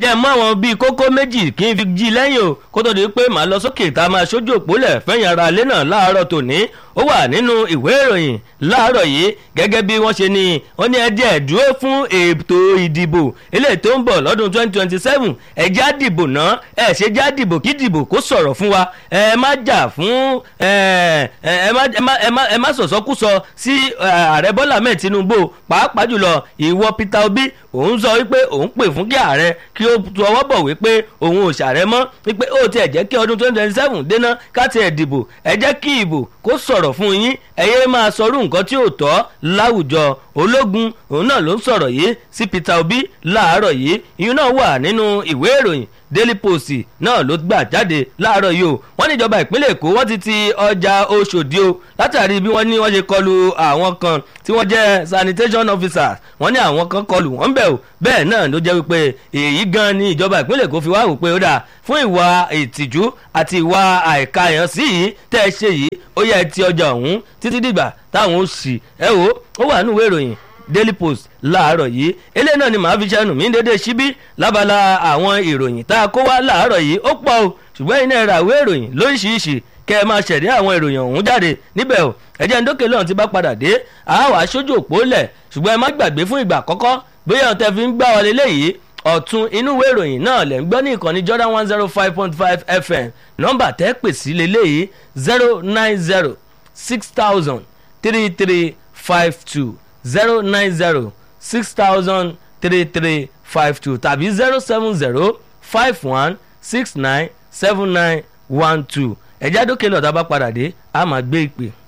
jẹ́ mọ́ àwọn bíi kókó méjì kí n fi jí lẹ́yìn o kó tó di pé màá lọ sókè tá a máa ṣojú òpólẹ̀ fẹ́yìn ara ilé náà láàárọ̀ tòní ó wà nínú ìwé ìròyìn láàárọ̀ yìí gẹ́gẹ́ bí wọ́n ṣe ní wọ́n ní ẹjẹ́ dúró fún ètò ìdìbò eléyìí tó ń bọ̀ lọ́dún 2027 ẹ̀já dìbò náà ẹ̀ ṣe já dìbò kí dìbò kó sọ̀rọ̀ fún wa ẹ má jà fún ẹ má sọ̀sọ́kúsọ sí ààrẹ Bọ́lá Ahmed Tinubu pàápàá jùlọ ìwọ Peter Obi òun sọ wípé òun pè fún kí ààrẹ kí ó tọwọ́ bọ̀ wípé òun ò ṣàrẹ mọ́ wípé ó tiẹ̀ jẹ́ kí ọdún 2027 dénà káti ẹ̀ dìbò ẹ jẹ́ kí ìbò kó sọ̀rọ̀ fún yín ẹ̀yẹ́ máa sọrú nǹkan tí ò tọ́ láwùjọ ológun òun náà ló ń sọ̀rọ̀ yìí sí Peter Obi láàárọ̀ yìí ìyún náà wà nínú ìwé ìròyìn Daily Post náà ló gbà jáde láàárọ̀ yìí o wọ́n ní ìjọba ìpínlẹ̀ Èkó wọ́n ti ọjà Òṣòdì o látàrí bí wọ́n ní wọ́n ṣe kọlu àwọn kan tí wọ́n jẹ́ sanitation officers wọ́n ní àwọn kan kọlu wọ́n bẹ̀ o bẹ́ẹ̀ náà ló jẹ́ wípé èyí gan ni ìjọba ìpínlẹ̀ Èkó fi wá wò pé ó dà fún ìwà ìtìjú àti ìwà àìkàyàn sí yìí tẹ́ ẹ ṣe yìí ó yẹ ti ọjà ọ̀hún títí dìgbà táwọn ó sì ẹ wò ó wà nínú ìwé ìròyìn Daily Post láàárọ̀ yìí eléyìí náà ni màá fi ṣẹnu mí dédé síbí lábala àwọn ìròyìn tá a kó wá láàárọ̀ yìí ó pọ̀ o ṣùgbọ́n iná ẹ̀rọ àwé ìròyìn lóríṣiríṣi kẹ́ ẹ máa ṣẹ̀rí àwọn ìròyìn ọ̀hún jáde níbẹ̀ o ẹ̀jẹ̀ ndókè lọ́run ti bá padà dé àáwá sójú òpó lẹ̀ ṣùgbọ́n ẹ má gbàgbé fún ìgbà àkọ́kọ́ bóyá ọ̀tẹ̀ fi ń gbá wọlé léyìí ọ̀tún inú ìwé ìròyìn náà lẹ̀ ń gbọ́ ní ìkànnì Jordan 105.5 FM nọ́mbà tẹ́ pè sí leléyìí 090 6000 3352 090 6000 3352 tàbí 070 51 69 7912 ẹ̀já dókè lọ́dà bá padà dé a máa gbé ìpè.